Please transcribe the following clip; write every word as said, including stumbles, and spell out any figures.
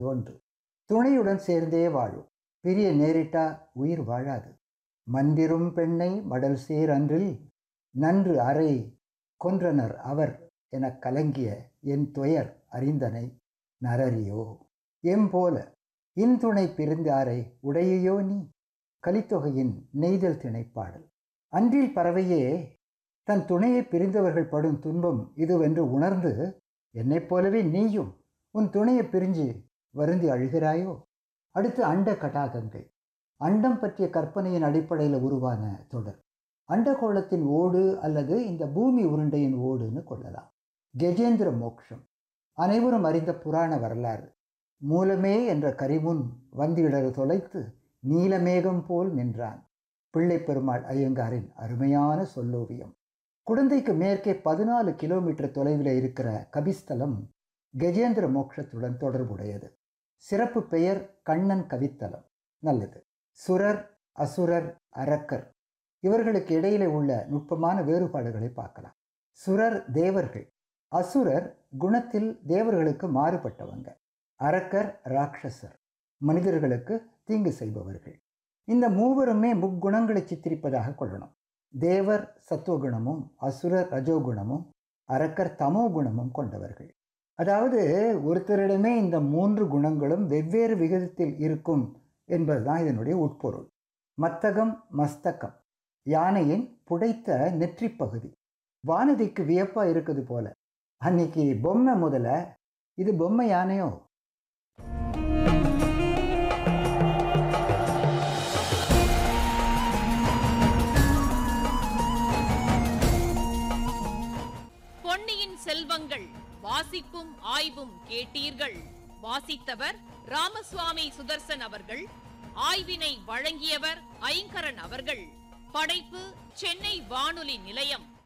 ஒன்று. துணையுடன் சேர்ந்தே வாழும். பிரிய நேரிட்டா உயிர் வாழாது. மன்றிரும் பெண்ணை மடல் சேர் அன்றில் நன்று அறை கொன்றனர் அவர் எனக் கலங்கிய என் துயர் அறிந்தனை நரறியோ. எம்போல இன்துணை பிரிந்தாரை உடையையோ நீ. கலித்தொகையின் நெய்தல் திணைப்பாடல். அன்றில் பறவையே தன் துணையை பிரிந்தவர்கள் படும் துன்பம் இதுவென்று உணர்ந்து என்னைப் போலவே நீயும் உன் துணையை பிரிஞ்சு வருந்தி அழுகிறாயோ. அடுத்து அண்ட கடாகங்கள். அண்டம் பற்றிய கற்பனையின் அடிப்படையில் உருவான தொடர். அண்டகோளத்தின் ஓடு அல்லது இந்த பூமி உருண்டையின் ஓடுன்னு கொள்ளலாம். கஜேந்திர மோக்ஷம் அனைவரும் அறிந்த புராண வரலாறு. மூலமே என்ற கரிமுன் வந்திடறு தொலைத்து நீலமேகம் போல் நின்றான். பிள்ளை பெருமாள் ஐயங்காரின் அருமையான சொல்லோவியம். குடந்தைக்கு மேற்கே பதினாலு கிலோமீட்டர் தொலைவில் இருக்கிற கபிஸ்தலம் கஜேந்திர மோட்சத்துடன் தொடர்புடையது. சிறப்பு பெயர் கண்ணன் கவித்தலம். நல்லது. சுரர், அசுரர், அரக்கர் இவர்களுக்கு இடையிலே உள்ள நுட்பமான வேறுபாடுகளை பார்க்கலாம். சுரர் தேவர்கள். அசுரர் குணத்தில் தேவர்களுக்கு மாறுபட்டவங்க. அரக்கர் ராட்சசர், மனிதர்களுக்கு தீங்கு செய்பவர்கள். இந்த மூவருமே முக்குணங்களை சித்தரிப்பதாக கொள்ளணும். தேவர் சத்துவகுணமும் அசுரர் ரஜோகுணமும் அரக்கர் தமோ குணமும் கொண்டவர்கள். அதாவது ஒருத்தரிடமே இந்த மூன்று குணங்களும் வெவ்வேறு விகிதத்தில் இருக்கும் என்பதுதான் இதனுடைய உட்பொருள். மத்தகம் மஸ்தகம் யானையின் புடைத்த நெற்றி பகுதி. வானதிக்கு வியப்பா இருக்குது போல. அன்னைக்கு பொம்மை முதல இது பொம்மை யானையோ. பொன்னியின் செல்வங்கள் வாசிப்பும் ஆய்வும் கேட்டீர்கள். வாசித்தவர் ராமசுவாமி சுதர்சன் அவர்கள். ஆய்வினை வழங்கியவர் ஐங்கரன் அவர்கள். படைப்பு சென்னை வானொலி நிலையம்.